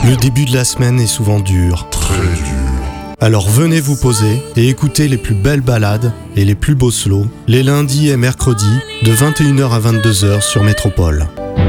Le début de la semaine est souvent dur. Très dur. Alors venez vous poser et écoutez les plus belles ballades et les plus beaux slows les lundis et mercredis de 21h à 22h sur Métropole.